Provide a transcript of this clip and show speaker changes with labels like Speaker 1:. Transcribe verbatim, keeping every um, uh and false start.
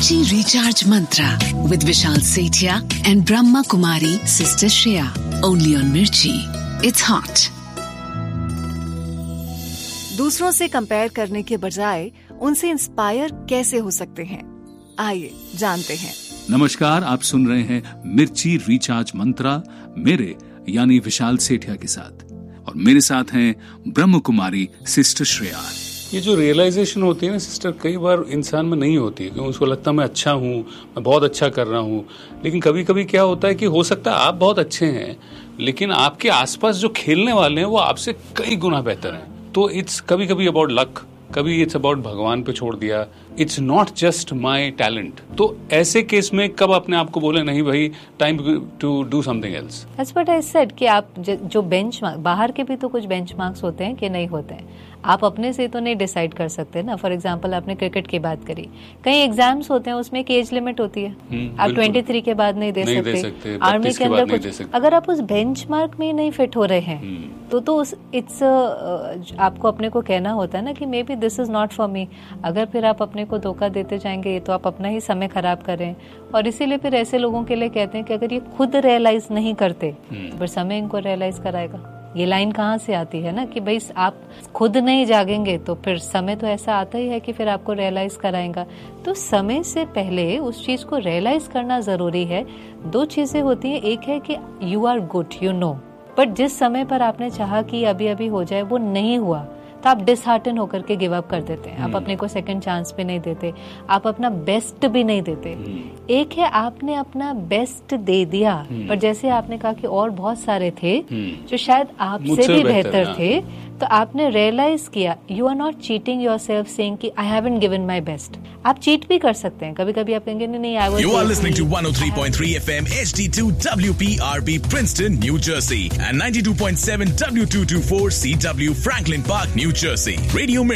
Speaker 1: Mirchi Recharge Mantra with Vishal Sethia and Brahma Kumari Sister Shreya. Only on Mirchi. It's hot.
Speaker 2: दूसरों से compare करने के बजाय उनसे इंस्पायर कैसे हो सकते हैं, आइए जानते हैं।
Speaker 3: नमस्कार, आप सुन रहे हैं मिर्ची रिचार्ज मंत्रा मेरे यानी विशाल सेठिया के साथ, और मेरे साथ हैं ब्रह्म कुमारी सिस्टर श्रेया।
Speaker 4: ये जो रियलाइजेशन होती है ना सिस्टर, कई बार इंसान में नहीं होती, क्योंकि उसको लगता है मैं अच्छा हूँ, मैं बहुत अच्छा कर रहा हूँ। लेकिन कभी कभी क्या होता है कि हो सकता है आप बहुत अच्छे हैं, लेकिन आपके आसपास जो खेलने वाले हैं वो आपसे कई गुना बेहतर हैं। तो इट्स कभी कभी अबाउट लक, कभी इट्स अबाउट भगवान पे छोड़ दिया, it's not just my talent. तो ऐसे केस में कब अपने आप को बोले नहीं भाई, time to do something else.
Speaker 5: That's what I said कि आप जो बेंचमार्क, बाहर के भी तो कुछ बेंचमार्क्स होते हैं कि नहीं होते हैं, आप अपने से तो नहीं डिसाइड कर सकते ना। फॉर एग्जांपल आपने क्रिकेट की बात करी, कई एग्जाम्स होते हैं उसमें एक एज लिमिट होती है, आप तेईस के बाद नहीं दे
Speaker 4: नहीं
Speaker 5: सकते,
Speaker 4: दे सकते
Speaker 5: आर्मी के अंदर कुछ,
Speaker 4: सकते।
Speaker 5: अगर आप उस बेंचमार्क में नहीं फिट हो रहे हैं तो तो उस इट्स आपको अपने को कहना होता है ना कि may be this is not for me. अगर फिर आप अपने को धोखा देते जाएंगे तो आप अपना ही समय खराब करें। और इसीलिए फिर ऐसे लोगों के लिए कहते हैं कि अगर ये खुद रियलाइज नहीं करते तो फिर समय इनको रियलाइज कराएगा। ये लाइन कहाँ से आती है ना कि भाई आप खुद नहीं जागेंगे तो फिर समय तो ऐसा आता ही है कि फिर आपको रियलाइज कराएगा। तो समय से पहले उस चीज को रियलाइज करना जरूरी है। दो चीजें होती हैं, एक है कि you are good, you know, but जिस समय पर आपने चाहा कि अभी अभी हो जाए वो नहीं हुआ तो आप डिसहार्टन होकर के गिव अप कर देते हैं। आप अपने को सेकंड चांस भी नहीं देते, आप अपना बेस्ट भी नहीं देते। एक है आपने अपना बेस्ट दे दिया, पर जैसे आपने कहा कि और बहुत सारे थे जो शायद आपसे भी बेहतर थे, तो आपने रियलाइज किया you are not cheating yourself saying कि I haven't given my best. आप चीट भी कर सकते हैं, कभी कभी आप कहेंगे नहीं नहीं I was.
Speaker 6: You are listening to one oh three point three F M H D two W P R B Princeton, New Jersey and ninety-two point seven W two twenty-four C W Franklin Park, New Jersey. Radio